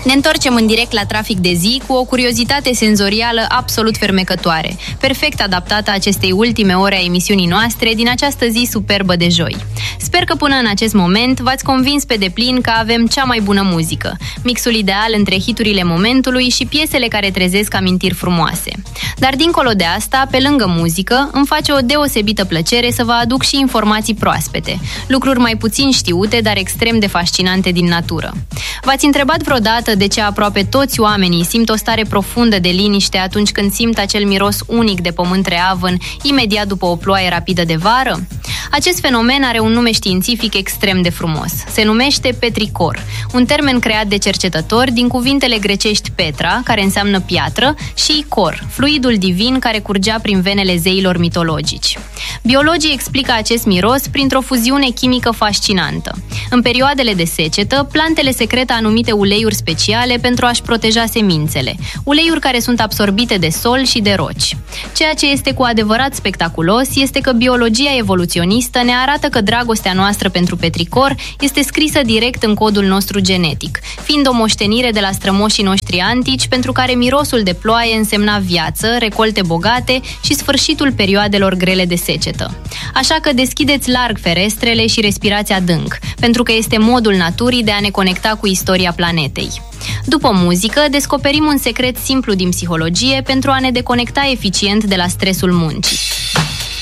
Ne întoarcem în direct la trafic de zi cu o curiozitate senzorială absolut fermecătoare, perfect adaptată acestei ultime ore a emisiunii noastre din această zi superbă de joi. Sper că până în acest moment v-ați convins pe deplin că avem cea mai bună muzică, mixul ideal între hiturile momentului și piesele care trezesc amintiri frumoase. Dar dincolo de asta, pe lângă muzică, îmi face o deosebită plăcere să vă aduc și informații proaspete, lucruri mai puțin știute, dar extrem de fascinante din natură. V-ați întrebat vreodată de ce aproape toți oamenii simt o stare profundă de liniște atunci când simt acel miros unic de pământ reavăn imediat după o ploaie rapidă de vară? Acest fenomen are un nume științific extrem de frumos. Se numește petricor, un termen creat de cercetători din cuvintele grecești petra, care înseamnă piatră, și cor, fluidul divin care curgea prin venele zeilor mitologici. Biologii explică acest miros printr-o fuziune chimică fascinantă. În perioadele de secetă, plantele secretă anumite uleiuri speciale pentru a-și proteja semințele, uleiuri care sunt absorbite de sol și de roci. Ceea ce este cu adevărat spectaculos este că biologia evoluționistă ne arată că dragostea noastră pentru petricor este scrisă direct în codul nostru genetic, fiind o moștenire de la strămoșii noștri antici pentru care mirosul de ploaie însemna viață, recolte bogate și sfârșitul perioadelor grele de secetă. Așa că deschideți larg ferestrele și respirați adânc, pentru că este modul naturii de a ne conecta cu istoria planetei. După muzică, descoperim un secret simplu din psihologie pentru a ne deconecta eficient de la stresul muncii.